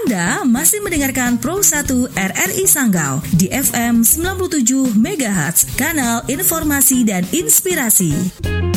Anda masih mendengarkan Pro 1 RRI Sanggau di FM 97 MHz, kanal informasi dan inspirasi.